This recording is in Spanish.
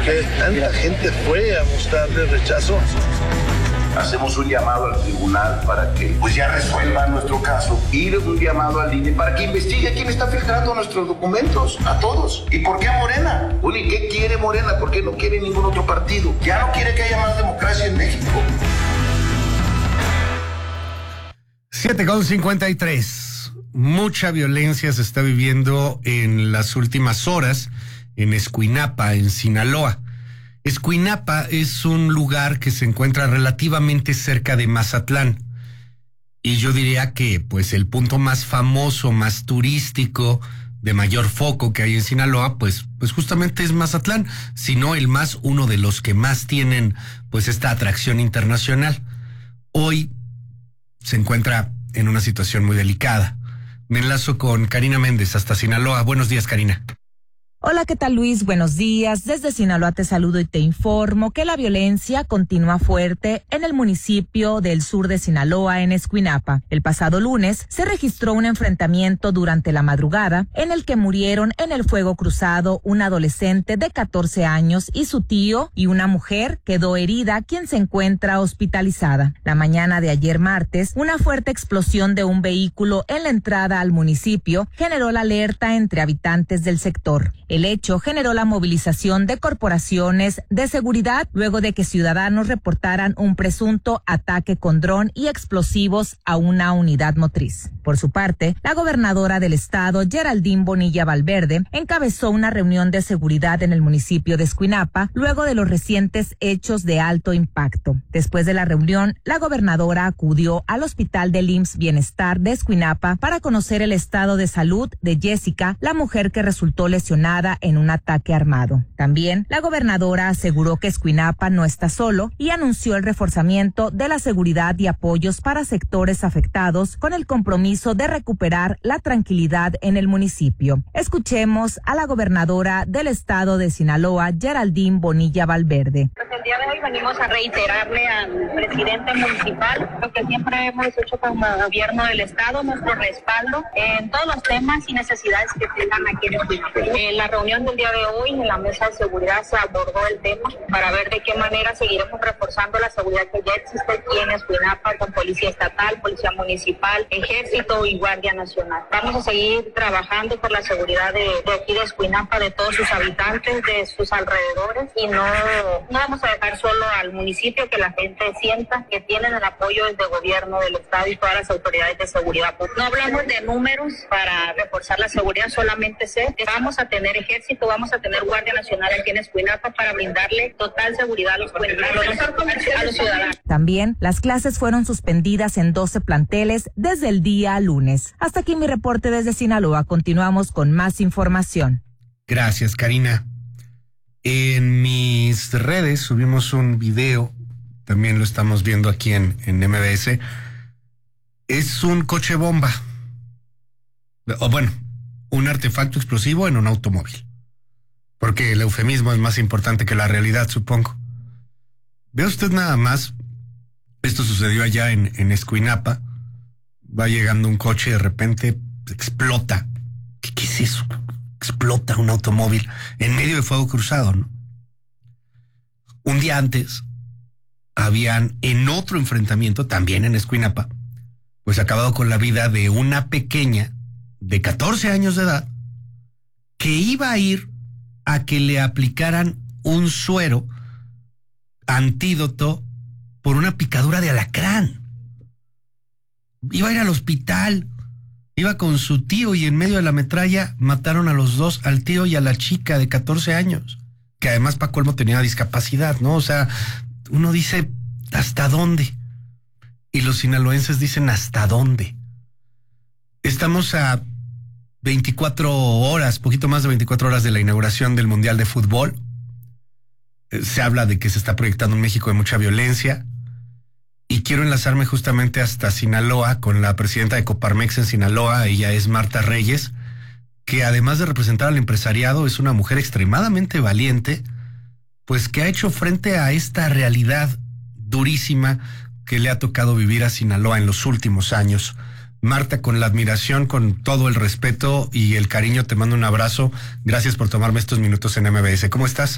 que tanta gente fue a mostrarle rechazo. Hacemos un llamado al tribunal para que pues ya resuelva nuestro caso y un llamado al INE para que investigue quién está filtrando nuestros documentos, a todos. ¿Y por qué a Morena? Oye, ¿qué quiere Morena? ¿Por qué no quiere ningún otro partido? Ya no quiere que haya más democracia en México. 7:53. Mucha violencia se está viviendo en las últimas horas en Escuinapa, en Sinaloa. Escuinapa es un lugar que se encuentra relativamente cerca de Mazatlán. Y yo diría que pues el punto más famoso, más turístico, de mayor foco que hay en Sinaloa, pues justamente es Mazatlán, sino el más, uno de los que más tienen pues esta atracción internacional. Hoy se encuentra en una situación muy delicada. Me enlazo con Karina Méndez hasta Sinaloa. Buenos días, Karina. Hola, ¿qué tal, Luis? Buenos días. Desde Sinaloa te saludo y te informo que la violencia continúa fuerte en el municipio del sur de Sinaloa, en Escuinapa. El pasado lunes se registró un enfrentamiento durante la madrugada en el que murieron en el fuego cruzado un adolescente de 14 años y su tío, y una mujer quedó herida, quien se encuentra hospitalizada. La mañana de ayer martes, una fuerte explosión de un vehículo en la entrada al municipio generó la alerta entre habitantes del sector. El hecho generó la movilización de corporaciones de seguridad luego de que ciudadanos reportaran un presunto ataque con dron y explosivos a una unidad motriz. Por su parte, la gobernadora del estado, Geraldine Bonilla Valverde, encabezó una reunión de seguridad en el municipio de Escuinapa luego de los recientes hechos de alto impacto. Después de la reunión, la gobernadora acudió al hospital del IMSS Bienestar de Escuinapa para conocer el estado de salud de Jessica, la mujer que resultó lesionada en un ataque armado. También, la gobernadora aseguró que Escuinapa no está solo y anunció el reforzamiento de la seguridad y apoyos para sectores afectados con el compromiso de recuperar la tranquilidad en el municipio. Escuchemos a la gobernadora del estado de Sinaloa, Geraldine Bonilla Valverde. Pues el día de hoy venimos a reiterarle al presidente municipal lo que siempre hemos hecho como gobierno del estado, nuestro respaldo en todos los temas y necesidades que tengan aquí en Escuinapa. La reunión del día de hoy en la mesa de seguridad se abordó el tema para ver de qué manera seguiremos reforzando la seguridad que ya existe aquí en Escuinapa con policía estatal, policía municipal, ejército y guardia nacional. Vamos a seguir trabajando por la seguridad de aquí de Escuinapa, de todos sus habitantes, de sus alrededores, y no vamos a dejar solo al municipio, que la gente sienta que tienen el apoyo del gobierno del estado y todas las autoridades de seguridad. No hablamos de números para reforzar la seguridad, solamente sé que vamos a tener ejército, vamos a tener Guardia Nacional aquí en Escuinapa para brindarle total seguridad a los ciudadanos. También las clases fueron suspendidas en 12 planteles desde el día lunes. Hasta aquí mi reporte desde Sinaloa. Continuamos con más información. Gracias, Karina. En mis redes subimos un video, también lo estamos viendo aquí en MBS. Es un coche bomba. O bueno, un artefacto explosivo en un automóvil. Porque el eufemismo es más importante que la realidad, supongo. Vea usted nada más, esto sucedió allá en Escuinapa. Va llegando un coche y de repente explota. ¿Qué es eso? Explota un automóvil en medio de fuego cruzado, ¿no? Un día antes habían, en otro enfrentamiento, también en Escuinapa, pues acabado con la vida de una pequeña de 14 años de edad que iba a ir a que le aplicaran un suero antídoto por una picadura de alacrán. Iba a ir al hospital, iba con su tío, y en medio de la metralla mataron a los dos, al tío y a la chica de 14 años, que además pa' colmo tenía discapacidad, ¿no? O sea, uno dice, ¿hasta dónde? Y los sinaloenses dicen, ¿hasta dónde? Estamos a 24 horas, poquito más de 24 horas de la inauguración del Mundial de Fútbol. Se habla de que se está proyectando un México de mucha violencia. Y quiero enlazarme justamente hasta Sinaloa con la presidenta de Coparmex en Sinaloa. Ella es Marta Reyes, que además de representar al empresariado, es una mujer extremadamente valiente, pues que ha hecho frente a esta realidad durísima que le ha tocado vivir a Sinaloa en los últimos años. Marta, con la admiración, con todo el respeto y el cariño, te mando un abrazo. Gracias por tomarme estos minutos en MBS. ¿Cómo estás?